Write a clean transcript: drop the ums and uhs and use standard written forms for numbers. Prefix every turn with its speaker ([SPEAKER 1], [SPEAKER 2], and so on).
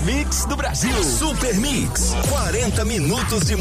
[SPEAKER 1] Mix do Brasil. Super Mix, 40 minutos de